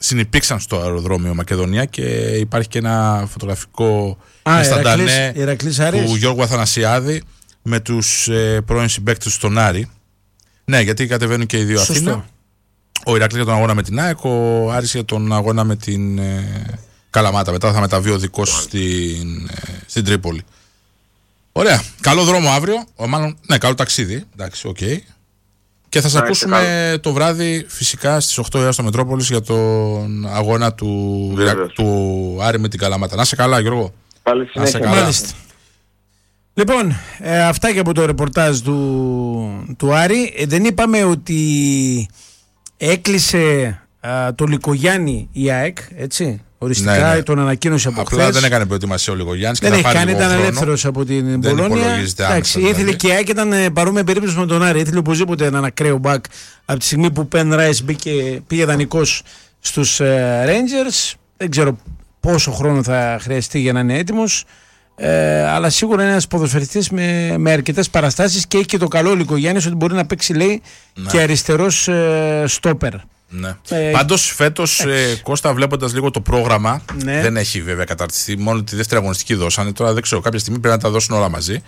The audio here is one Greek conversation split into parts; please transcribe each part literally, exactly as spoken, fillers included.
συνυπήρξαν στο αεροδρόμιο Μακεδονία και υπάρχει και ένα φωτογραφικό Ηρακλής, του Γιώργου Αθανασιάδη με τους ε, πρώην συμπαίκτες στον Άρη. Ναι, γιατί κατεβαίνουν και οι δύο Αθήνα. Ο Ηρακλής για τον αγώνα με την ΑΕΚ, ο Άρης για τον αγώνα με την ε, Καλαμάτα. Μετά θα μεταβεί ο δικός στην, ε, στην Τρίπολη. Ωραία. Καλό δρόμο αύριο. Ο, μάλλον, ναι, καλό ταξίδι. Εντάξει, οκ. Okay. Και θα σας ακούσουμε καλό. Το βράδυ φυσικά στις οκτώ η ώρα στο Μετρόπολης για τον αγώνα του, του Άρη με την Καλαμάτα. Να σε καλά, Γιώργο. Πάλι συνέχεια. Λοιπόν, ε, αυτά και από το ρεπορτάζ του, του Άρη. Ε, δεν είπαμε ότι έκλεισε α, το Λικογιάννη η ΑΕΚ, έτσι. Οριστικά, ναι, ναι. Τον ανακοίνωσε από χθες. Απλά δεν έκανε προετοιμασία ο Λικογιάννης. Δεν έχει κάνει, ήταν ελεύθερος από την Πολόνια. Εντάξει, ήθελε και η ΑΕΚ, ήταν παρόμοια περίπτωση με τον Άρη. Ήθελε οπωσδήποτε έναν ακραίο μπακ από τη στιγμή που Πεν Ράις πήγε δανεικός στους uh, Rangers. Δεν ξέρω πόσο χρόνο θα χρειαστεί για να είναι έτοιμος. Ε, αλλά σίγουρα είναι ένας ποδοσφαιριστής με, με αρκετές παραστάσεις και έχει και το καλό ο Λικογιάννης ότι μπορεί να παίξει, λέει, ναι, και αριστερός ε, στόπερ. Ναι. Ε, Πάντως φέτος, ε, Κώστα, βλέποντας λίγο το πρόγραμμα, ναι, δεν έχει βέβαια καταρτιστεί, μόνο τη δεύτερη αγωνιστική δώσανε. Τώρα δεν ξέρω, κάποια στιγμή πρέπει να τα δώσουν όλα μαζί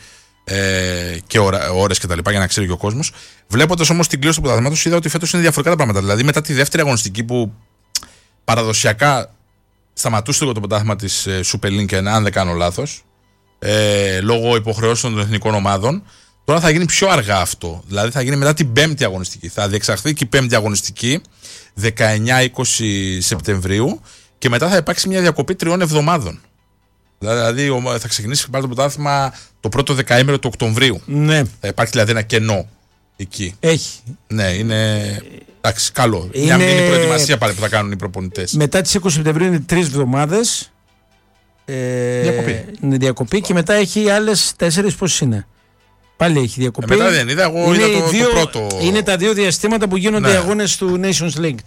ε, και ώρες και τα λοιπά για να ξέρει και ο κόσμος. Βλέποντας όμως την κλήρωση του πρωταθλήματος, είδα ότι φέτος είναι διαφορετικά τα πράγματα. Δηλαδή μετά τη δεύτερη αγωνιστική που παραδοσιακά σταματούσε λίγο το πρωτάθλημα της ε, Super League, αν δεν κάνω λάθος, ε, λόγω υποχρεώσεων των εθνικών ομάδων. Τώρα θα γίνει πιο αργά αυτό. Δηλαδή θα γίνει μετά την πέμπτη αγωνιστική. Θα διεξαχθεί και η πέμπτη αγωνιστική δεκαεννιά είκοσι Σεπτεμβρίου και μετά θα υπάρξει μια διακοπή τριών εβδομάδων. Δηλαδή θα ξεκινήσει πάλι το πρωτάθλημα το πρώτο δεκαήμερο του Οκτωβρίου. Ναι. Θα υπάρχει δηλαδή ένα κενό εκεί. Έχει. Ναι, είναι. Εντάξει, καλό. Είναι... Μια μήνυ προετοιμασία πάλι που θα κάνουν οι προπονητές. Μετά τις είκοσι Σεπτεμβρίου είναι τρεις εβδομάδες. Ε, διακοπή. Είναι διακοπή και μετά έχει άλλες τέσσερις, πώς είναι. Πάλι έχει διακοπή. Ε, μετά δεν είδα, εγώ είναι είδα το, δύο, το πρώτο. Είναι τα δύο διαστήματα που γίνονται, ναι, οι αγώνες του Nations League.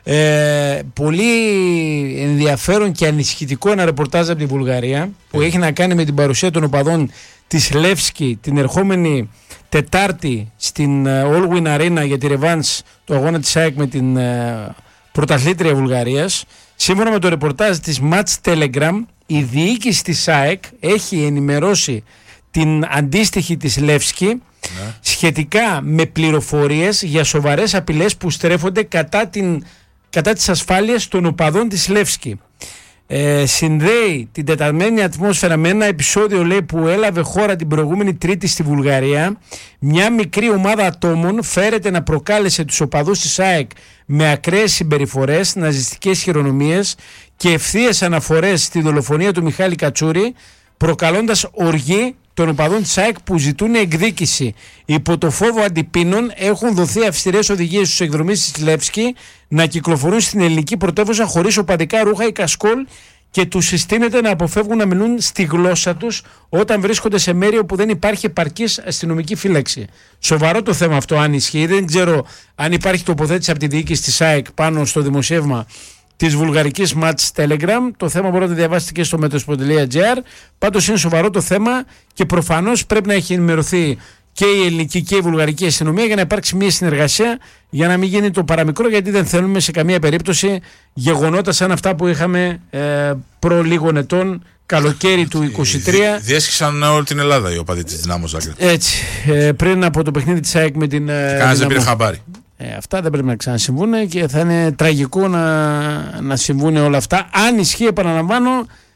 Ε, πολύ ενδιαφέρον και ανησυχητικό ένα ρεπορτάζ από την Βουλγαρία που yeah. έχει να κάνει με την παρουσία των οπαδών της Λεύσκη την ερχόμενη Τετάρτη στην All Win Arena για τη ρεβάνς του αγώνα της ΑΕΚ με την uh, πρωταθλήτρια Βουλγαρίας. Σύμφωνα με το ρεπορτάζ της Match Telegram, η διοίκηση της ΑΕΚ έχει ενημερώσει την αντίστοιχη της Λεύσκη, ναι, σχετικά με πληροφορίες για σοβαρές απειλές που στρέφονται κατά, την, κατά της ασφάλειας των οπαδών της Λεύσκη. Ε, συνδέει την τεταμένη ατμόσφαιρα με ένα επεισόδιο, λέει, που έλαβε χώρα την προηγούμενη Τρίτη στη Βουλγαρία. Μια μικρή ομάδα ατόμων φέρεται να προκάλεσε τους οπαδούς της ΑΕΚ με ακραίες συμπεριφορές, ναζιστικές χειρονομίες και ευθείες αναφορές στη δολοφονία του Μιχάλη Κατσούρη, προκαλώντας οργή των οπαδών της ΑΕΚ που ζητούν εκδίκηση. Υπό το φόβο αντιπίνων έχουν δοθεί αυστηρές οδηγίες στους εκδρομείς της Λεύσκη να κυκλοφορούν στην ελληνική πρωτεύουσα χωρίς οπαδικά ρούχα ή κασκόλ και τους συστήνεται να αποφεύγουν να μιλούν στη γλώσσα τους όταν βρίσκονται σε μέρη όπου δεν υπάρχει επαρκής αστυνομική φύλαξη. Σοβαρό το θέμα αυτό, αν ισχύει. Δεν ξέρω αν υπάρχει τοποθέτηση από τη διοίκηση της ΑΕΚ πάνω στο δημοσίευμα της βουλγαρικής Match Telegram. Το θέμα μπορείτε να διαβάσετε και στο metro τελεία gr. Πάντως είναι σοβαρό το θέμα και προφανώς πρέπει να έχει ενημερωθεί και η ελληνική και η βουλγαρική αστυνομία για να υπάρξει μια συνεργασία για να μην γίνει το παραμικρό, γιατί δεν θέλουμε σε καμία περίπτωση γεγονότα σαν αυτά που είχαμε ε, προ λίγων ετών, καλοκαίρι του είκοσι τρία. Διέσχισαν όλη την Ελλάδα οι οπαδοί της Δυνάμος Ζάγκρεπ. Έτσι, ε, πριν από το παιχνίδι της ΑΕΚ με την. Ε, Κανένας δεν πήρε χαμπάρι. Ε, αυτά δεν πρέπει να ξανασυμβούν και θα είναι τραγικό να, να συμβούν όλα αυτά. Αν ισχύει, επαναλαμβάνω,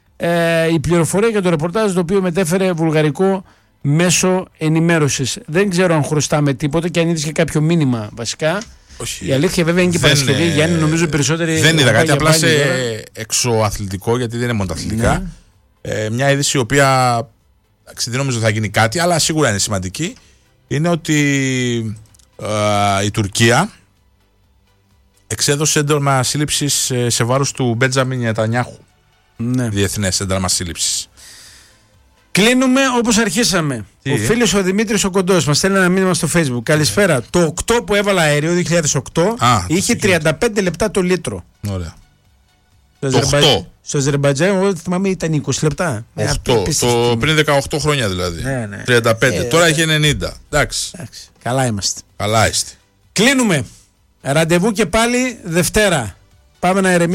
ε, η πληροφορία για το ρεπορτάζ το οποίο μετέφερε βουλγαρικό μέσο ενημέρωσης. Δεν ξέρω αν χρωστάμε τίποτα και αν είδες και κάποιο μήνυμα βασικά. Όχι. Η αλήθεια βέβαια είναι και η Παρασκευή. Ε, Γιάννη, νομίζω περισσότεροι. Δεν είδα κάτι, απλά σε εξωαθλητικό, γιατί δεν είναι μόνο τα αθλητικά. Ναι. Ε, μια είδηση η οποία δεν νομίζω θα γίνει κάτι, αλλά σίγουρα είναι σημαντική. Είναι ότι ε, η Τουρκία εξέδωσε ένταλμα σύλληψης σε βάρος του Μπέντζαμιν Νετανιάχου. Ναι. Διεθνές ένταλμα σύλληψης. Κλείνουμε όπως αρχίσαμε. Τι? Ο φίλος ο Δημήτρης ο Κοντός μας στέλνει ένα μήνυμα στο Facebook. Καλησπέρα. Το οκτώ που έβαλα αέριο, δύο χιλιάδες οκτώ, Α, είχε τριάντα πέντε λεπτά το λίτρο. Ωραία. Στο το οκτώ. Στο Αζερμπαϊτζάν, εγώ θυμάμαι, ήταν είκοσι λεπτά. οκτώ. Το πριν δεκαοκτώ χρόνια δηλαδή. Ναι, ναι. τριάντα πέντε. Ε, Τώρα ε, έχει ενενήντα. Εντάξει. Εντάξει. Καλά είμαστε. Καλά είστε. Κλείνουμε. Ραντεβού και πάλι Δευτέρα. Πάμε να ηρεμήσουμε.